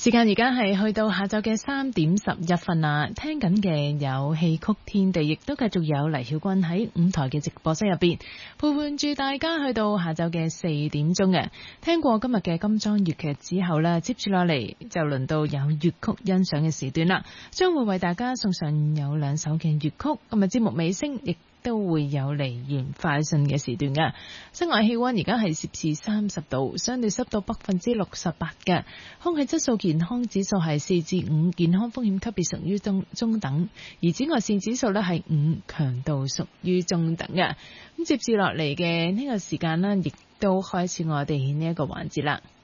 時間而家係去到下晝嘅3:11啦，聽緊嘅有戲曲天地，亦都繼續有黎曉君喺5台嘅直播室入邊陪伴住大家去到下晝嘅4點鐘嘅。聽過今日嘅金裝粵劇之後呢，接住落嚟就輪到有粵曲欣賞嘅時段啦，將會為大家送上有2首嘅粵曲。今日節目尾聲亦都會有梨園快訊嘅時段嘅。室外氣溫而家係攝氏30度，相對濕度68%嘅，空氣質素健康指數係4至5，健康風險級別屬於中等，而紫外線指數呢係5，強度屬於中等嘅。咁接住落嚟嘅呢個時間呢，亦都開始我哋呢一個環節啦。